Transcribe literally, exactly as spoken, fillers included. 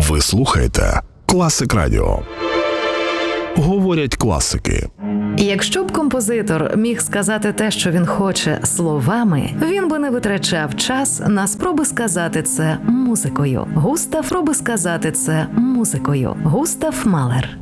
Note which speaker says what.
Speaker 1: Ви слухаєте Класик Радіо. Говорять класики.
Speaker 2: Якщо б композитор міг сказати те, що він хоче, словами, він би не витрачав час на спроби сказати це музикою. Густав спроби сказати це музикою. Густав Малер.